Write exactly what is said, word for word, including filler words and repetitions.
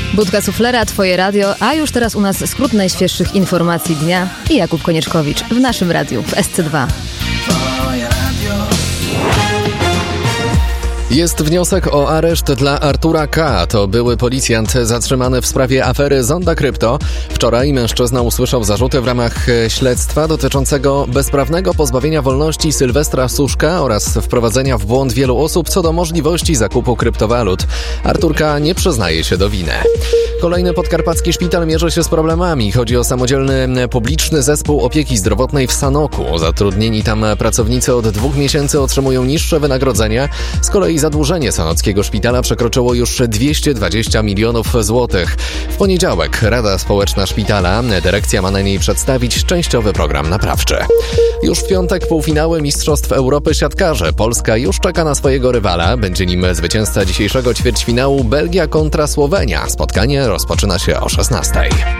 Budka Suflera, Twoje radio, a już teraz u nas skrót najświeższych informacji dnia i Jakub Konieczkowicz w naszym radiu w S C dwa. Jest wniosek o areszt dla Artura K. To były policjant zatrzymany w sprawie afery Zonda Krypto. Wczoraj mężczyzna usłyszał zarzuty w ramach śledztwa dotyczącego bezprawnego pozbawienia wolności Sylwestra Suszka oraz wprowadzenia w błąd wielu osób co do możliwości zakupu kryptowalut. Artur K. nie przyznaje się do winy. Kolejny podkarpacki szpital mierzy się z problemami. Chodzi o samodzielny publiczny zespół opieki zdrowotnej w Sanoku. Zatrudnieni tam pracownicy od dwóch miesięcy otrzymują niższe wynagrodzenia. Z kolei zadłużenie sanockiego szpitala przekroczyło już dwieście dwadzieścia milionów złotych. W poniedziałek Rada Społeczna Szpitala, dyrekcja ma na niej przedstawić częściowy program naprawczy. Już w piątek półfinały Mistrzostw Europy siatkarze. Polska już czeka na swojego rywala. Będzie nim zwycięzca dzisiejszego ćwierćfinału Belgia kontra Słowenia. Spotkanie rozpoczyna się o szesnastej.